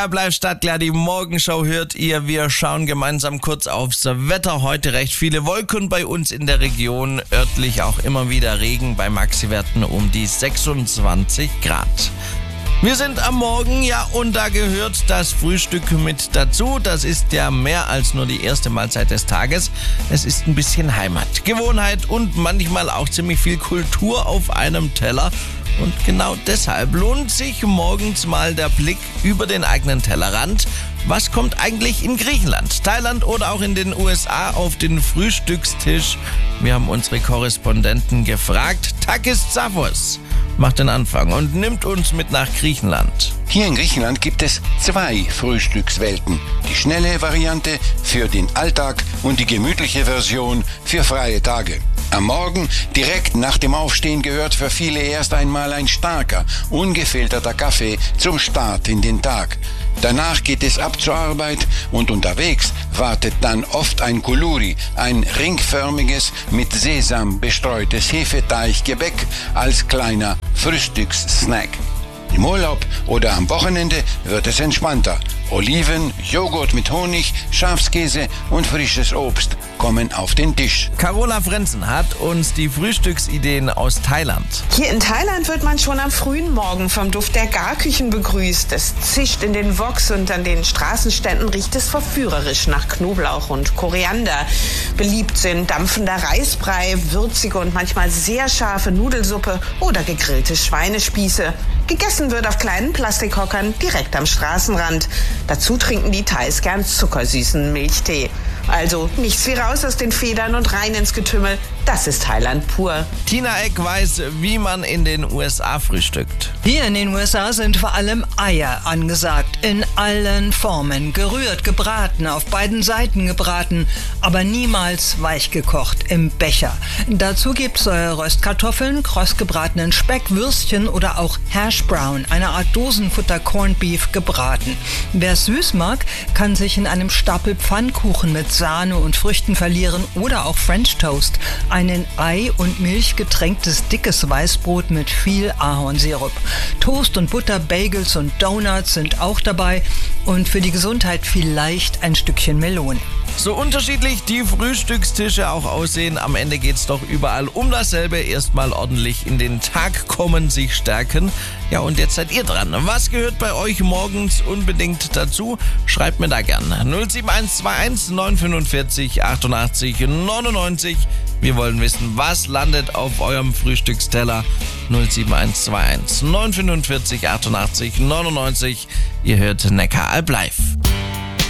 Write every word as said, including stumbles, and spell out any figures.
Bleib startklar, die Morgenshow hört ihr. Wir schauen gemeinsam kurz aufs Wetter. Heute recht viele Wolken bei uns in der Region. Örtlich auch immer wieder Regen bei Maxi-Werten um die sechsundzwanzig Grad. Wir sind am Morgen, ja, und da gehört das Frühstück mit dazu. Das ist ja mehr als nur die erste Mahlzeit des Tages. Es ist ein bisschen Heimat, Gewohnheit und manchmal auch ziemlich viel Kultur auf einem Teller. Und genau deshalb lohnt sich morgens mal der Blick über den eigenen Tellerrand. Was kommt eigentlich in Griechenland, Thailand oder auch in den U S A auf den Frühstückstisch? Wir haben unsere Korrespondenten gefragt. Takis Zaphos macht den Anfang und nimmt uns mit nach Griechenland. Hier in Griechenland gibt es zwei Frühstückswelten. Die schnelle Variante für den Alltag und die gemütliche Version für freie Tage. Am Morgen, direkt nach dem Aufstehen, gehört für viele erst einmal ein starker, ungefilterter Kaffee zum Start in den Tag. Danach geht es ab zur Arbeit und unterwegs wartet dann oft ein Koulouri, ein ringförmiges, mit Sesam bestreutes Hefeteiggebäck als kleiner Frühstückssnack. Im Urlaub oder am Wochenende wird es entspannter. Oliven, Joghurt mit Honig, Schafskäse und frisches Obst kommen auf den Tisch. Carola Frenzen hat uns die Frühstücksideen aus Thailand. Hier in Thailand wird man schon am frühen Morgen vom Duft der Garküchen begrüßt. Es zischt in den Woks und an den Straßenständen riecht es verführerisch nach Knoblauch und Koriander. Beliebt sind dampfender Reisbrei, würzige und manchmal sehr scharfe Nudelsuppe oder gegrillte Schweinespieße. Gegessen wird auf kleinen Plastikhockern direkt am Straßenrand. Dazu trinken die Thais gern zuckersüßen Milchtee. Also nichts wie raus aus den Federn und rein ins Getümmel. Das ist Thailand pur. Tina Eck weiß, wie man in den U S A frühstückt. Hier in den U S A sind vor allem Eier angesagt. In allen Formen. Gerührt, gebraten, auf beiden Seiten gebraten. Aber niemals weich gekocht im Becher. Dazu gibt's äh, Röstkartoffeln, kross gebratenen Speck, Würstchen oder auch Hash Brown, eine Art Dosenfutter Corned Beef gebraten. Wer es süß mag, kann sich in einem Stapel Pfannkuchen mit Sahne und Früchten verlieren oder auch French Toast. Ein in Ei und Milch getränktes dickes Weißbrot mit viel Ahornsirup. Toast und Butter, Bagels und Donuts sind auch dabei und für die Gesundheit vielleicht ein Stückchen Melone. So unterschiedlich die Frühstückstische auch aussehen, am Ende geht's doch überall um dasselbe. Erstmal ordentlich in den Tag kommen, sich stärken. Ja, und jetzt seid ihr dran. Was gehört bei euch morgens unbedingt dazu? Schreibt mir da gerne. null sieben eins zwei eins neun fünf vier achtundachtzig neunundneunzig. Wir wollen wissen, was landet auf eurem Frühstücksteller. null sieben eins zwei eins neun fünf vier achtundachtzig neunundneunzig. Ihr hört Neckaralb live.